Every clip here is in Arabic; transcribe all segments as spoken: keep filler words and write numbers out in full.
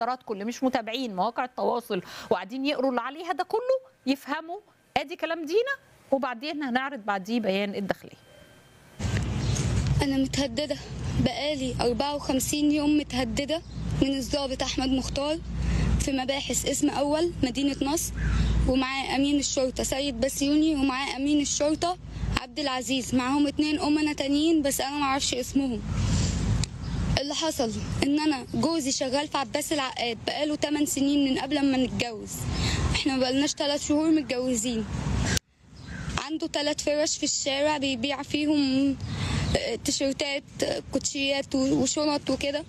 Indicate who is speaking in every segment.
Speaker 1: حضراتكم اللي مش متابعين مواقع التواصل وقاعدين يقروا اللي عليها ده كله يفهموا ادي كلام دينا، وبعدين هنعرض بعديه بيان الداخليه.
Speaker 2: أنا متهددة بقالي أربعة وخمسين يوم متهددة من الضابط أحمد مختار في مباحث اسم أول مدينة نصر، ومعاه أمين الشرطة سيد بسيوني، ومعاه أمين الشرطة عبد العزيز، معاهم اتنين أمنا تانيين بس أنا معرفش اسمهم. اللي حصل إن أنا جوزي شغال في عباس العقاد بقاله تمن سنين من قبل ما نتجوز، إحنا مبقالناش تلات شهور متجوزين. عنده تلات فرش في الشارع بيبيع فيهم تيشيرتات كوتشيات وشنط وكده.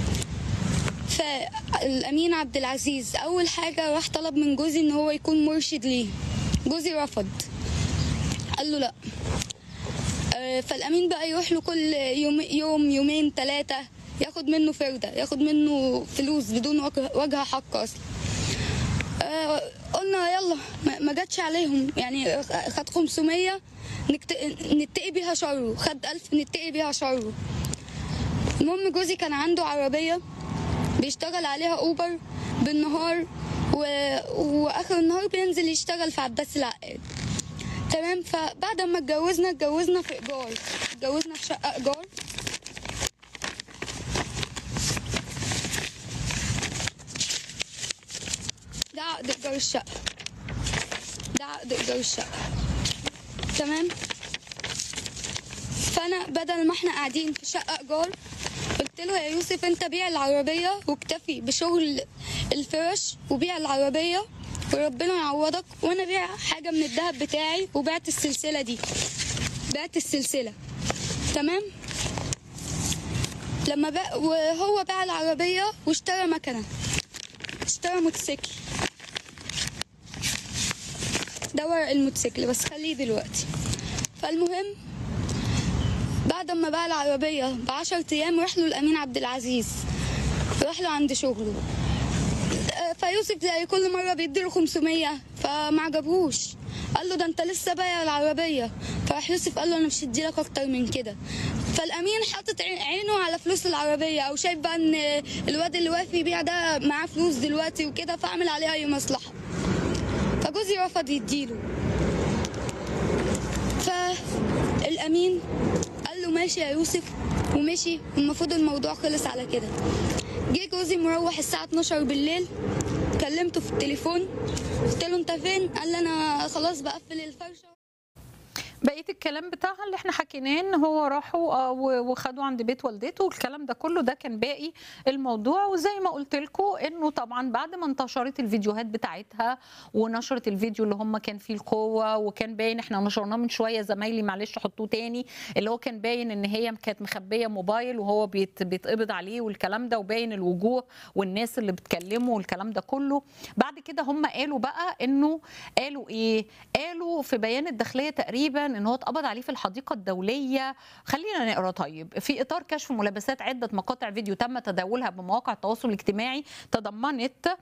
Speaker 2: فالامين عبد العزيز اول حاجه راح طلب من جوزي ان هو يكون مرشد ليه، جوزي رفض قال له لا. فالامين بقى يروح له كل يوم يوم يومين ثلاثه ياخد منه فرده، ياخد منه فلوس بدون وجه حق اصلا. قلنا يلا ما جاتش عليهم، يعني خد خمسمية نتقي بيها شره، خد ألف نتقي بيها شره. المهم جوزي كان عنده عربيه بيشتغل عليها اوبر بالنهار و... واخر النهار بينزل يشتغل في عباس العقاد. تمام. فبعد ما اتجوزنا اتجوزنا في ايجار، اتجوزنا في شقه ايجار. ده عقد ايجار الشقه، ده عقد ايجار الشقه. تمام. فانا بدل ما احنا قاعدين في شقه ايجار قلت له يا يوسف انت بيع العربيه واكتفي بشغل الفرش وبيع العربيه وربنا يعوضك، وانا بيع حاجه من الذهب بتاعي. وبعت السلسله دي، بعت السلسله. تمام. لما بقى وهو باع العربيه واشترى مكنه، اشترى موتوسيكل. ده ورق الموتوسيكل بس خليه دلوقتي. فالمهم بعد ما باع العربية بعشر أيام راح له الأمين عبد العزيز، راح له عند شغله. فيوسف زي كل مرة بيديله خمسمية فما عجبهوش، قال له ده أنت لسه بايع العربية. فراح يوسف قال له أنا مش هديلك أكتر من كده. فالأمين حاطط عينه على فلوس العربية، أو شايف بقى إن الواد اللي واقف يبيع ده معاه فلوس دلوقتي وكده، فعمل عليه أي مصلحة. فجوزي رفض يديله. فالأمين قال له ماشي يا يوسف ومشي، والمفروض الموضوع خلص على كده. جه جوزي مروح الساعة اتناشر بالليل، كلمته في التليفون قلت له انت فين؟ قال لي انا خلاص بقفل الفرشه.
Speaker 1: بقيه الكلام بتاعها اللي احنا حكيناه ان هو راحوا وخدوا عند بيت والدته والكلام ده كله، ده كان باقي الموضوع. وزي ما قلت لكم انه طبعا بعد ما انتشرت الفيديوهات بتاعتها ونشرت الفيديو اللي هم كان فيه القوه، وكان باين احنا نشرناه من شويه زمايلي معلش حطوه تاني، اللي هو كان باين ان هي كانت مخبيه موبايل وهو بيت بيتقبض عليه والكلام ده، وباين الوجوه والناس اللي بتكلمه والكلام ده كله. بعد كده هم قالوا بقى انه قالوا ايه؟ قالوا في بيان الداخليه تقريبا ان هو اتقبض عليه في الحديقه الدوليه. خلينا نقرا. طيب، في اطار كشف ملابسات عده مقاطع فيديو تم تداولها بمواقع التواصل الاجتماعي تضمنت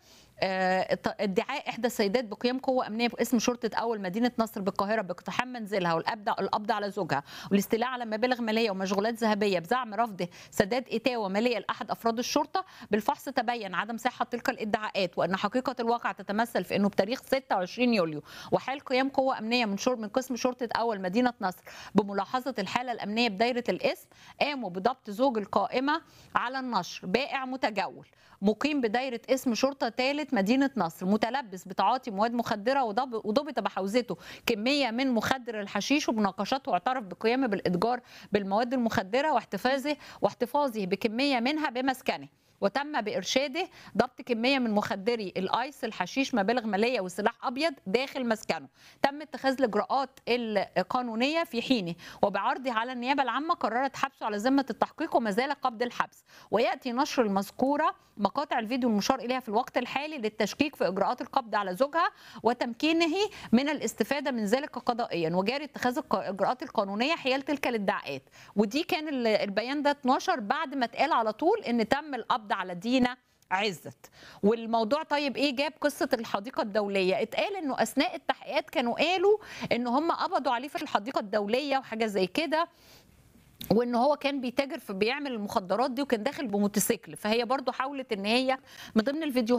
Speaker 1: ادعاء احدى السيدات بقيام قوه امنيه باسم شرطه اول مدينه نصر بالقاهره باقتحام منزلها والقبض على زوجها والاستيلاء على مبالغ ماليه ومشغولات ذهبيه بزعم رفضه سداد اتاوه ماليه لاحد افراد الشرطه. بالفحص تبين عدم صحه تلك الادعاءات، وان حقيقه الواقع تتمثل في انه بتاريخ ستة وعشرين يوليو وحال قيام قوه امنيه من شرب من قسم شرطه اول مدينه نصر بملاحظه الحاله الامنيه بدايره الاسم، قاموا بضبط زوج القائمه على النشر بائع متجول مقيم بدايره اسم شرطه ثالث مدينه نصر متلبس بتعاطي مواد مخدره، وضبط بحوزته كميه من مخدر الحشيش، وبناقشته اعترف بقيامه بالاتجار بالمواد المخدره واحتفاظه واحتفاظه بكميه منها بمسكنه. وتم بارشاده ضبط كميه من مخدري الايس الحشيش مبالغ ماليه وسلاح ابيض داخل مسكنه. تم اتخاذ الاجراءات القانونيه في حينه، وبعرضه على النيابه العامه قررت حبسه على ذمه التحقيق وما زال قبض الحبس. وياتي نشر المذكوره مقاطع الفيديو المشار اليها في الوقت الحالي للتشكيك في اجراءات القبض على زوجها وتمكينه من الاستفاده من ذلك قضائيا، وجاري اتخاذ الاجراءات القانونيه حيال تلك الادعاءات. ودي كان البيان ده اتنشر بعد ما اتقال على طول ان تم القبض على دينا عزت. والموضوع طيب ايه جاب قصه الحديقه الدوليه؟ اتقال انه اثناء التحقيقات كانوا قالوا ان هم قبضوا عليه في الحديقه الدوليه وحاجه زي كده، وان هو كان بيتاجر في بيعمل المخدرات دي وكان داخل بموتوسيكل. فهي برضو حاولت ان هي من ضمن الفيديوهات